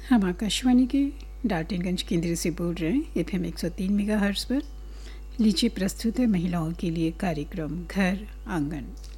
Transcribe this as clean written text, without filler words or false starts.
हम आकाशवाणी के डाल्टनगंज केंद्र से बोल रहे हैं FM 103 मेगाहर्ट्ज़ पर। लीजिए प्रस्तुत है महिलाओं के लिए कार्यक्रम घर आंगन।